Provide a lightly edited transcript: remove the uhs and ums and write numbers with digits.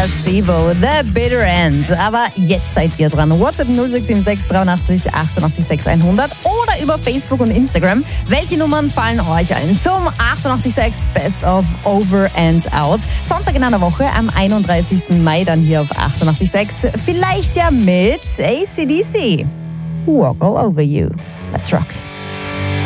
Placebo, The Bitter End. Aber jetzt seid ihr dran. WhatsApp 0676 83 88 6100 oder über Facebook und Instagram. Welche Nummern fallen euch ein zum 88.6 Best of Over and Out? Sonntag in einer Woche, am 31. Mai dann hier auf 88.6. Vielleicht ja mit AC/DC. Walk all over you. Let's rock.